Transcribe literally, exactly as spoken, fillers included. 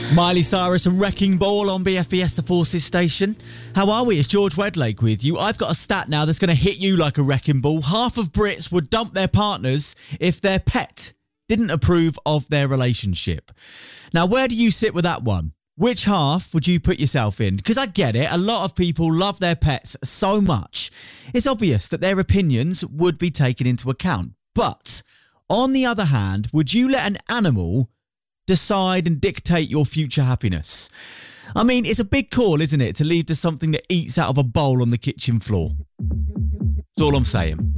Miley Cyrus and Wrecking Ball on B F B S The Forces station. How are we? It's George Wedlake with you. I've got a stat now that's going to hit you like a wrecking ball. Half of Brits would dump their partners if their pet didn't approve of their relationship. Now, where do you sit with that one? Which half would you put yourself in? Because I get it, a lot of people love their pets so much. It's obvious that their opinions would be taken into account. But, on the other hand, would you let an animal decide and dictate your future happiness? I mean, it's a big call, isn't it, to leave to something that eats out of a bowl on the kitchen floor. That's all I'm saying.